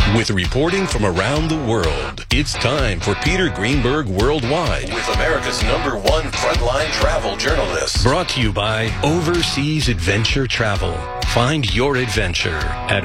With reporting from around the world, it's time for Peter Greenberg Worldwide with America's #1 frontline travel journalist. Brought to you by Overseas Adventure Travel. Find your adventure at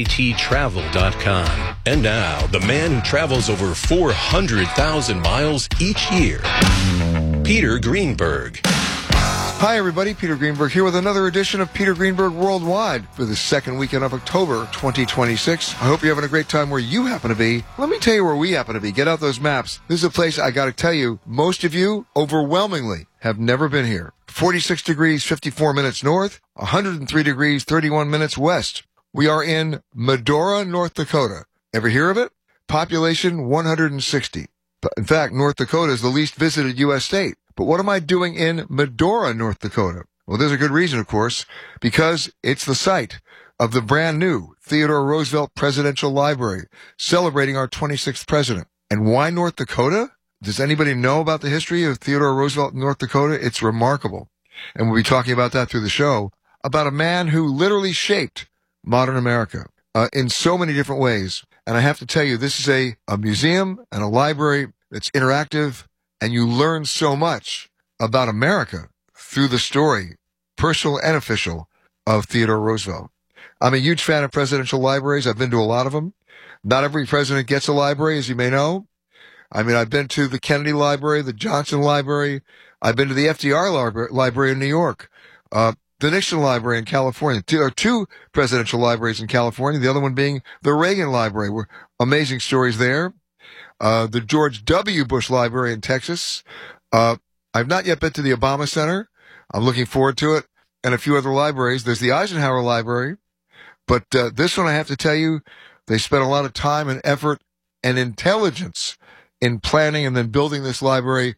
oattravel.com. And now, the man who travels over 400,000 miles each year, Peter Greenberg. Hi, everybody. Peter Greenberg here with another edition of Peter Greenberg Worldwide for the second weekend of October 2026. I hope you're having a great time where you happen to be. Let me tell you where we happen to be. Get out those maps. This is a place I got to tell you, most of you overwhelmingly have never been here. 46 degrees, 54 minutes north, 103 degrees, 31 minutes west. We are in Medora, North Dakota. Ever hear of it? Population 160. In fact, North Dakota is the least visited U.S. state. But what am I doing in Medora, North Dakota? Well, there's a good reason, of course, because it's the site of the brand new Theodore Roosevelt Presidential Library, celebrating our 26th president. And why North Dakota? Does anybody know about the history of Theodore Roosevelt in North Dakota? It's remarkable. And we'll be talking about that through the show, about a man who literally shaped modern America in so many different ways. And I have to tell you, this is a museum and a library that's interactive, and you learn so much about America through the story, personal and official, of Theodore Roosevelt. I'm a huge fan of presidential libraries. I've been to a lot of them. Not every president gets a library, as you may know. I mean, I've been to the Kennedy Library, the Johnson Library. I've been to the FDR Library in New York, the Nixon Library in California. There are two presidential libraries in California, the other one being the Reagan Library. Amazing stories there. The George W. Bush Library in Texas. I've not yet been to the Obama Center. I'm looking forward to it. And a few other libraries. There's the Eisenhower Library. But this one, I have to tell you, they spent a lot of time and effort and intelligence in planning and then building this library.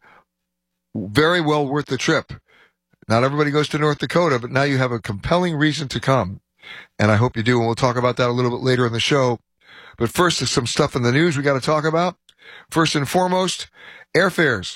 Very well worth the trip. Not everybody goes to North Dakota, but now you have a compelling reason to come. And I hope you do. And we'll talk about that a little bit later in the show. But first, there's some stuff in the news we got to talk about. First and foremost, airfares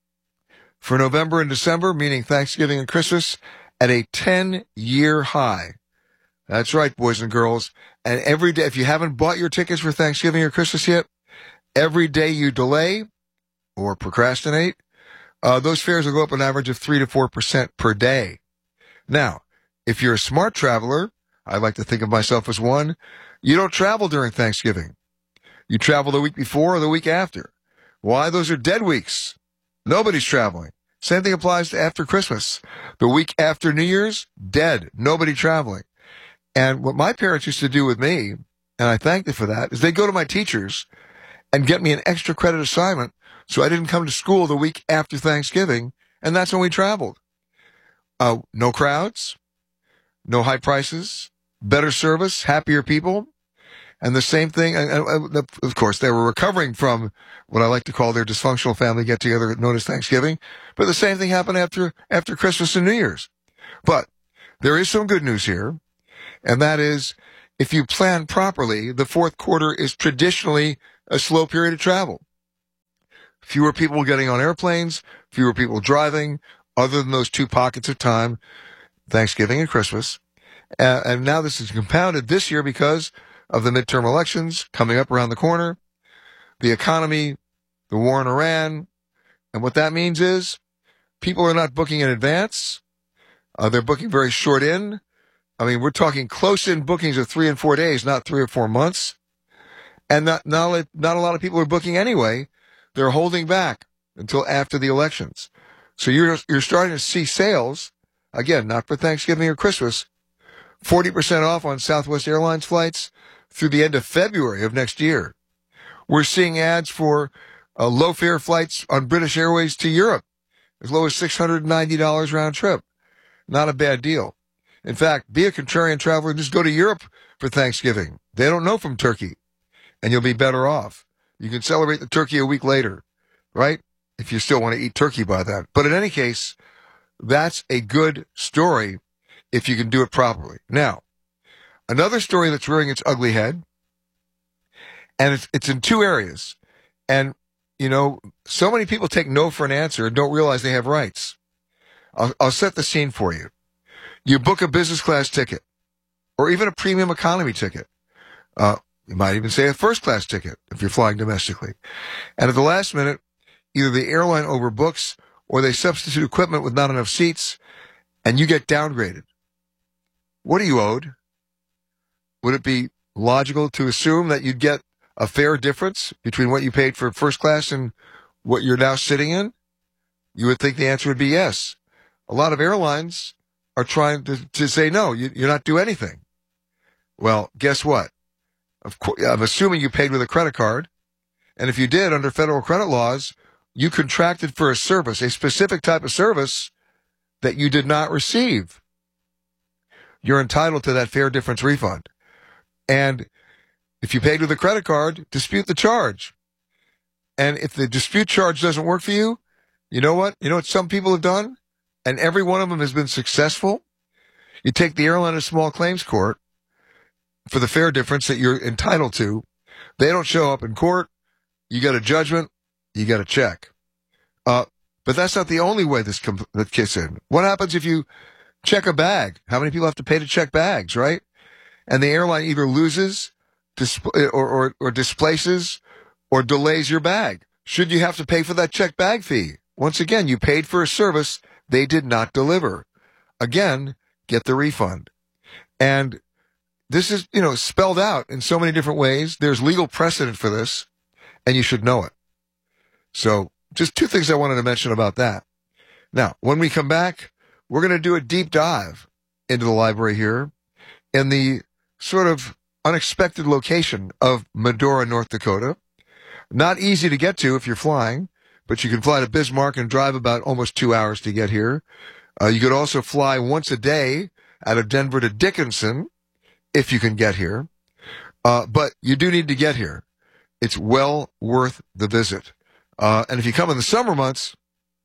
for November and December, meaning Thanksgiving and Christmas, at a 10-year high. That's right, boys and girls. And every day, if you haven't bought your tickets for Thanksgiving or Christmas yet, every day you delay or procrastinate, those fares will go up an average of 3 to 4% per day. Now, if you're a smart traveler, I like to think of myself as one, you don't travel during Thanksgiving. You travel the week before or the week after. Why? Those are dead weeks. Nobody's traveling. Same thing applies to after Christmas. The week after New Year's, dead. Nobody traveling. And what my parents used to do with me, and I thank them for that, is they go to my teachers and get me an extra credit assignment so I didn't come to school the week after Thanksgiving, and that's when we traveled. No crowds, no high prices, better service, happier people. And the same thing, of course, they were recovering from what I like to call their dysfunctional family get-together known as Thanksgiving. But the same thing happened after Christmas and New Year's. But there is some good news here, and that is, if you plan properly, the fourth quarter is traditionally a slow period of travel. Fewer people getting on airplanes, fewer people driving, other than those two pockets of time, Thanksgiving and Christmas. And now this is compounded this year because of the midterm elections coming up around the corner, the economy, the war in Iran. And what that means is people are not booking in advance. They're booking very short in. I mean, we're talking close in bookings of 3 and 4 days, not 3 or 4 months. And not a lot of people are booking anyway. They're holding back until after the elections. So you're starting to see sales, again, not for Thanksgiving or Christmas, 40% off on Southwest Airlines flights through the end of February of next year. We're seeing ads for low-fare flights on British Airways to Europe, as low as $690 round trip. Not a bad deal. In fact, be a contrarian traveler and just go to Europe for Thanksgiving. They don't know from Turkey, and you'll be better off. You can celebrate the turkey a week later, right? If you still want to eat turkey by then. But in any case, that's a good story if you can do it properly. Now, another story that's rearing its ugly head, and it's in two areas. And, you know, so many people take no for an answer and don't realize they have rights. I'll set the scene for you. You book a business class ticket or even a premium economy ticket. You might even say a first-class ticket if you're flying domestically. And at the last minute, either the airline overbooks or they substitute equipment with not enough seats, and you get downgraded. What are you owed? Would it be logical to assume that you'd get a fair difference between what you paid for first class and what you're now sitting in? You would think the answer would be yes. A lot of airlines are trying to say, no, you're not due anything. Well, guess what? Of course, I'm assuming you paid with a credit card. And if you did, under federal credit laws, you contracted for a service, a specific type of service that you did not receive. You're entitled to that fair difference refund. And if you paid with a credit card, dispute the charge. And if the dispute charge doesn't work for you, you know what? You know what some people have done? And every one of them has been successful? You take the airline to small claims court for the fair difference that you're entitled to. They don't show up in court. You get a judgment. You get a check. But that's not the only way that kicks in. What happens if you check a bag? How many people have to pay to check bags, right? And the airline either loses or displaces or delays your bag. Should you have to pay for that check bag fee? Once again, you paid for a service they did not deliver. Again, get the refund. And this is, spelled out in so many different ways. There's legal precedent for this, and you should know it. So just two things I wanted to mention about that. Now, when we come back, we're going to do a deep dive into the library here in the sort of unexpected location of Medora, North Dakota. Not easy to get to if you're flying, but you can fly to Bismarck and drive about almost 2 hours to get here. You could also fly once a day out of Denver to Dickinson if you can get here. But you do need to get here. It's well worth the visit. And if you come in the summer months,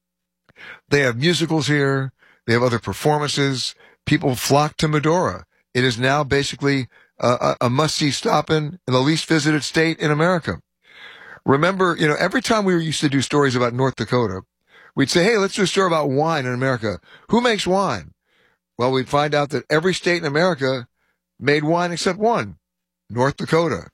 they have musicals here. They have other performances. People flock to Medora. It is now basically a must-see stop in the least visited state in America. Remember, every time we used to do stories about North Dakota, we'd say, hey, let's do a story about wine in America. Who makes wine? Well, we'd find out that every state in America made wine except one, North Dakota.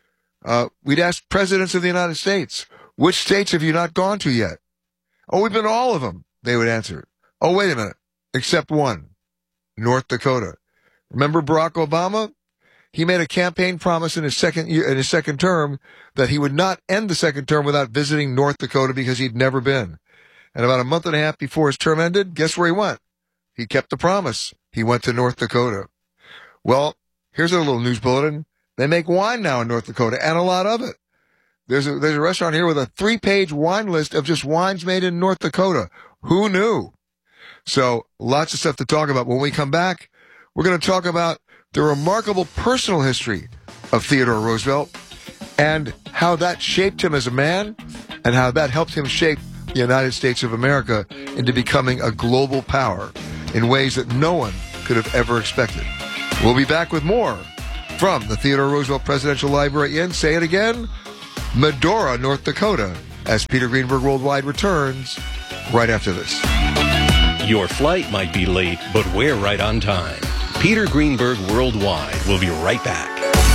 We'd ask presidents of the United States, which states have you not gone to yet? Oh, we've been to all of them, they would answer. Oh, wait a minute, except one, North Dakota. Remember Barack Obama? He made a campaign promise in his second term that he would not end the second term without visiting North Dakota because he'd never been. And about a month and a half before his term ended, guess where he went? He kept the promise. He went to North Dakota. Well, here's a little news bulletin. They make wine now in North Dakota, and a lot of it. There's a restaurant here with a 3-page wine list of just wines made in North Dakota. Who knew? So lots of stuff to talk about. When we come back, we're going to talk about the remarkable personal history of Theodore Roosevelt and how that shaped him as a man and how that helped him shape the United States of America into becoming a global power in ways that no one could have ever expected. We'll be back with more from the Theodore Roosevelt Presidential Library in, say it again, Medora, North Dakota, as Peter Greenberg Worldwide returns right after this. Your flight might be late, but we're right on time. Peter Greenberg Worldwide will be right back.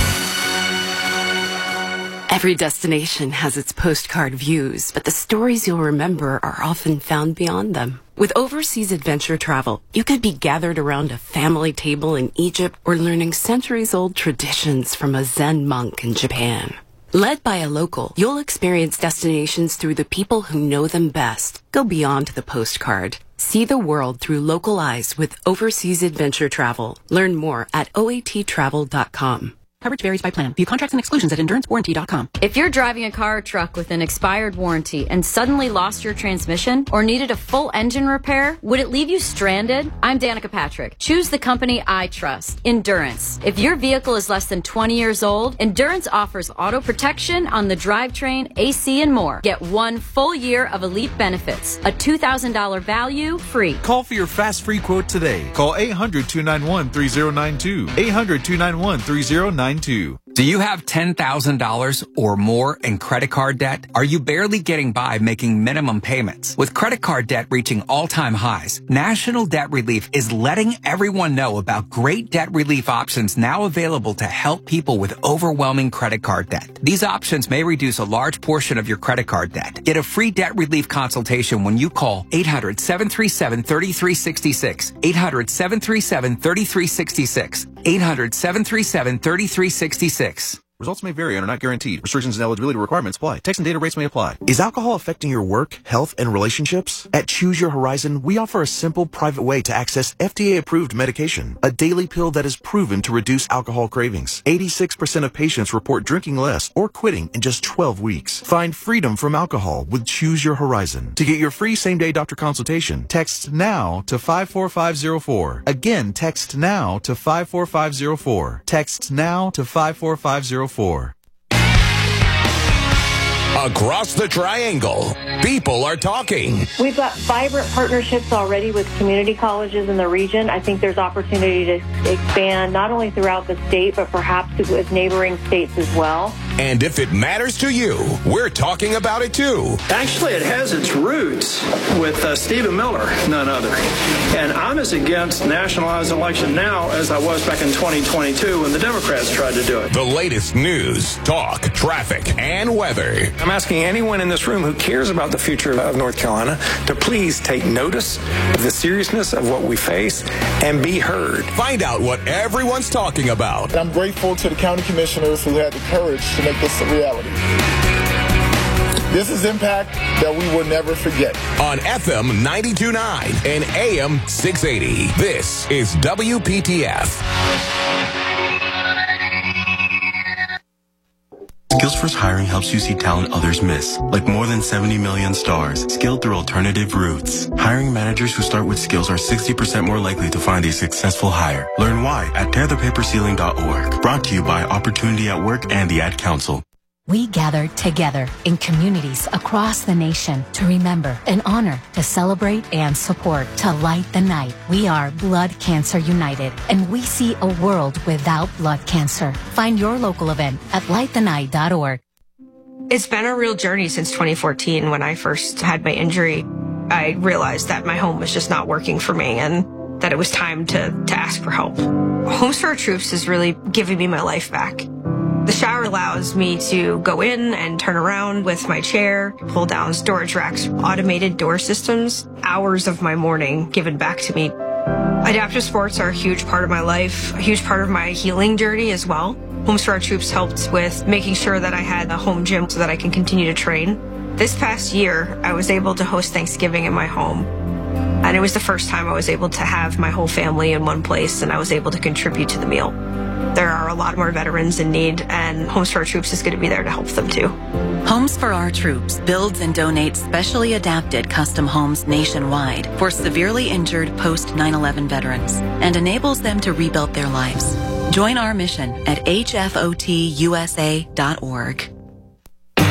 Every destination has its postcard views, but the stories you'll remember are often found beyond them. With overseas adventure travel, you could be gathered around a family table in Egypt or learning centuries-old traditions from a Zen monk in Japan. Led by a local, you'll experience destinations through the people who know them best. Go beyond the postcard. See the world through local eyes with overseas adventure travel. Learn more at oattravel.com. Coverage varies by plan. View contracts and exclusions at endurancewarranty.com. If you're driving a car or truck with an expired warranty and suddenly lost your transmission or needed a full engine repair, would it leave you stranded? I'm Danica Patrick. Choose the company I trust, Endurance. If your vehicle is less than 20 years old, Endurance offers auto protection on the drivetrain, AC, and more. Get 1 full year of elite benefits, a $2,000 value free. Call for your fast free quote today. Call 800-291-3092. 800-291-3092. 888-888-9292. Do you have $10,000 or more in credit card debt? Are you barely getting by making minimum payments? With credit card debt reaching all-time highs, National Debt Relief is letting everyone know about great debt relief options now available to help people with overwhelming credit card debt. These options may reduce a large portion of your credit card debt. Get a free debt relief consultation when you call 800-737-3366. 800-737-3366. 800-737-3366. Results may vary and are not guaranteed. Restrictions and eligibility requirements apply. Text and data rates may apply. Is alcohol affecting your work, health, and relationships? At Choose Your Horizon, we offer a simple, private way to access FDA-approved medication, a daily pill that is proven to reduce alcohol cravings. 86% of patients report drinking less or quitting in just 12 weeks. Find freedom from alcohol with Choose Your Horizon. To get your free same-day doctor consultation, text NOW to 54504. Again, text NOW to 54504. Text NOW to 54504. Across the triangle, people are talking. We've got vibrant partnerships already with community colleges in the region. I think there's opportunity to expand not only throughout the state, but perhaps with neighboring states as well. And if it matters to you, we're talking about it too. Actually, it has its roots with Stephen Miller, none other. And I'm as against nationalized election now as I was back in 2022 when the Democrats tried to do it. The latest news, talk, traffic, and weather. I'm asking anyone in this room who cares about the future of North Carolina to please take notice of the seriousness of what we face and be heard. Find out what everyone's talking about. I'm grateful to the county commissioners who had the courage to make this a reality. This is impact that we will never forget. On FM 92.9 and AM 680, this is WPTF. SkillsFirst Hiring helps you see talent others miss, like more than 70 million stars, skilled through alternative routes. Hiring managers who start with skills are 60% more likely to find a successful hire. Learn why at tearthepaperceiling.org. Brought to you by Opportunity at Work and the Ad Council. We gather together in communities across the nation to remember and honor, to celebrate and support, to light the night. We are Blood Cancer United, and we see a world without blood cancer. Find your local event at lightthenight.org. It's been a real journey since 2014 when I first had my injury. I realized that my home was just not working for me and that it was time to ask for help. Homes for Our Troops is really giving me my life back. The shower allows me to go in and turn around with my chair, pull down storage racks, automated door systems, hours of my morning given back to me. Adaptive sports are a huge part of my life, a huge part of my healing journey as well. Homes for Our Troops helped with making sure that I had a home gym so that I can continue to train. This past year, I was able to host Thanksgiving in my home. And it was the first time I was able to have my whole family in one place and I was able to contribute to the meal. There are a lot more veterans in need, and Homes for Our Troops is going to be there to help them too. Homes for Our Troops builds and donates specially adapted custom homes nationwide for severely injured post 9/11 veterans and enables them to rebuild their lives. Join our mission at hfotusa.org.